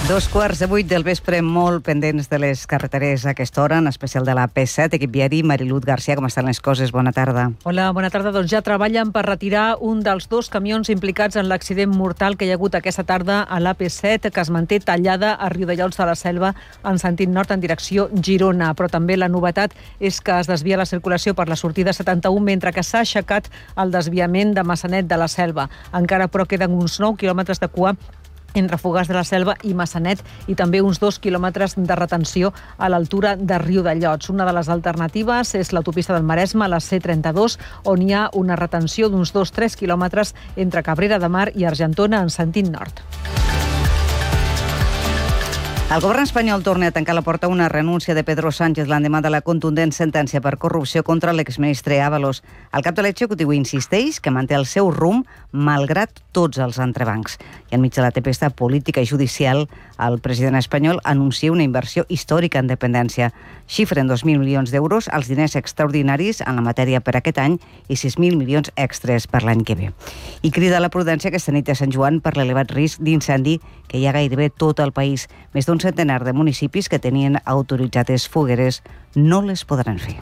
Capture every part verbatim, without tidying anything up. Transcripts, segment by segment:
Dos quarts de vuit del vespre, molt pendents de les carreteres a aquesta hora, en especial de la P set, equip viari. Mariluz García, com estan les coses? Bona tarda. Hola, bona tarda. Doncs ja treballen per retirar un dels dos camions implicats en l'accident mortal que hi ha hagut aquesta tarda a l'A P set, que es manté tallada a Riudellots de la Selva en sentit nord en direcció Girona. Però també la novetat és que es desvia la circulació per la sortida setanta-u, mentre que s'ha aixecat el desviament de Massanet de la Selva. Encara, però, queden uns nou quilòmetres de cua entre Fogars de la Selva i Massanet, i també uns dos quilòmetres de retenció a l'altura de Riudellots. Una de les alternatives és l'autopista del Maresme, la C trenta-dos, on hi ha una retenció d'uns dos a tres quilòmetres entre Cabrera de Mar i Argentona en sentit nord. El govern espanyol torna a tancar la porta a una renúncia de Pedro Sánchez l'endemà de la contundent sentència per corrupció contra l'exministre Ábalos. El cap de l'executiu insisteix que manté el seu rumb malgrat tots els entrebancs. I enmig de la tempesta política i judicial, el president espanyol anuncia una inversió històrica en dependència. Xifren dos mil milions d'euros els diners extraordinaris en la matèria per aquest any i sis mil milions extres per l'any que ve. I crida a la prudència aquesta nit a Sant Joan per l'elevat risc d'incendi que hi ha gairebé tot el país. Més d'un centenar de municipis que tenien autoritzades fogueres no les podran fer.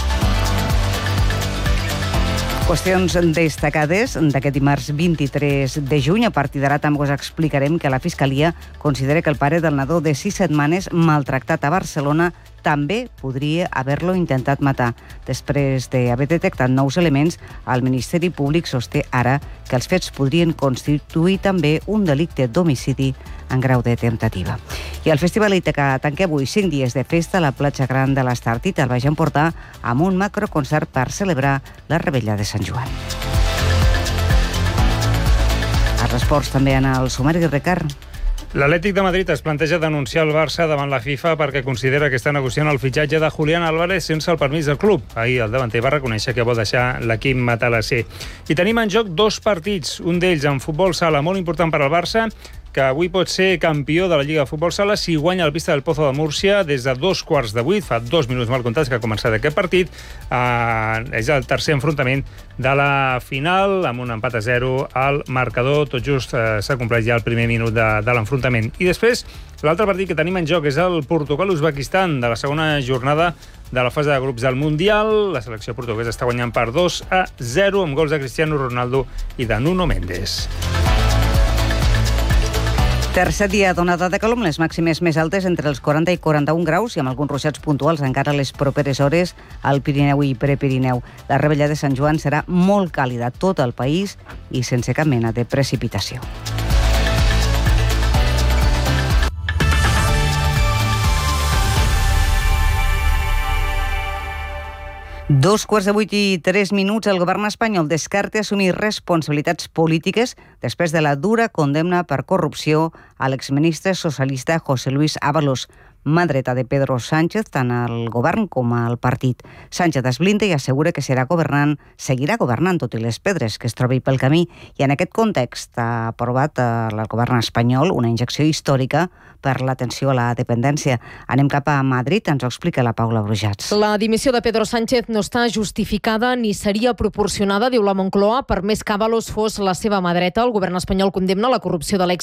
Qüestions destacades d'aquest dimarts vint-i-tres de juny. A partir d'ara també us explicarem que la Fiscalia considera que el pare del nadó de sis setmanes maltractat a Barcelona també podria haver-lo intentat matar. Després d'haver detectat nous elements, el Ministeri Públic sosté ara que els fets podrien constituir també un delicte d'homicidi en grau de temptativa. I el Festival Ítaca tanca avui cinc dies de festa a la platja gran de l'Estartit al Baix Empordà amb un macroconcert per celebrar la Revetlla de Sant Joan. Els esports també en el sumari de Ricard. L'Atlètic de Madrid es planteja denunciar el Barça davant la FIFA perquè considera que està negociant el fitxatge de Julián Álvarez sense el permís del club. Ahir el davanter va reconèixer que vol deixar l'equip matalasser. I tenim en joc dos partits, un d'ells en futbol sala molt important per al Barça, que avui pot ser campió de la Lliga de Futbol Sala si guanya la pista del Pozo de Múrcia des de dos quarts de vuit, fa dos minuts mal comptats que ha començat aquest partit. Eh, és el tercer enfrontament de la final, amb un empat a zero al marcador. Tot just eh, s'ha complert ja el primer minut de, de l'enfrontament. I després, l'altre partit que tenim en joc és el Portugal-Uzbekistan de la segona jornada de la fase de grups del Mundial. La selecció portuguesa està guanyant per dos a zero amb gols de Cristiano Ronaldo i de Nuno Mendes. Tercer dia d'onada de calor, les màximes més altes entre els quaranta i quaranta-un graus i amb alguns ruixats puntuals encara a les properes hores al Pirineu i Prepirineu. La Revetlla de Sant Joan serà molt càlida a tot el país i sense cap mena de precipitació. Dos quarts de vuit i tres minuts, el govern espanyol descarta assumir responsabilitats polítiques després de la dura condemna per corrupció a l'exministre socialista José Luis Ábalos, mà dreta de Pedro Sánchez, tant al govern com al partit. Sánchez es blinda i assegura que serà governant, seguirà governant tot i les pedres que es trobi pel camí, i en aquest context ha aprovat el govern espanyol una injecció històrica per l'atenció a la dependència. Anem cap a Madrid, ens ho explica la Paula Brujats. La dimissió de Pedro Sánchez no està justificada ni seria proporcionada, diu la Moncloa, per més que Ábalos fos la seva mà dreta. El govern espanyol condemna la corrupció de l'ex